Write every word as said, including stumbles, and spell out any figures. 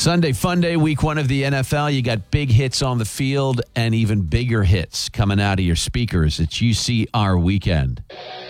Sunday fun day, week one of the N F L. You got big hits on the field and even bigger hits coming out of your speakers. It's U C R Weekend.